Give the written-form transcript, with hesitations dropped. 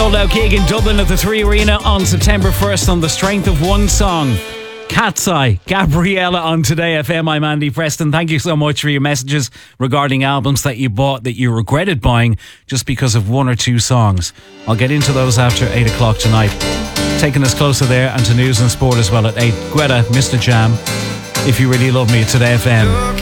sold-out gig in Dublin at the Three Arena on September 1st on the strength of one song. Cat's Eye, Gabriella on Today FM. I'm Andy Preston. Thank you so much for your messages regarding albums that you bought that you regretted buying just because of one or two songs. I'll get into those after 8 o'clock tonight. Taking us closer there and to news and sport as well at 8. Greta, Mr. Jam, If You Really Love Me at Today FM.